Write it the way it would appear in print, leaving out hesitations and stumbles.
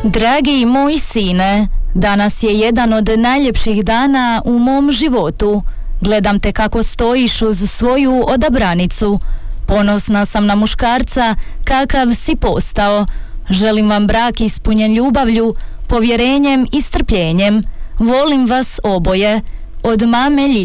Dragi moj sine, danas je jedan od najljepših dana u mom životu. Gledam te kako stojiš uz svoju odabranicu. Ponosna sam na muškarca kakav si postao. Želim vam brak ispunjen ljubavlju, povjerenjem i strpljenjem. Volim vas oboje. Od mame Ljiljane.